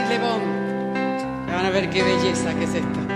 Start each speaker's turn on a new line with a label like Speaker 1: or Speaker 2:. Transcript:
Speaker 1: Le Bon. Van a ver qué belleza que es esta.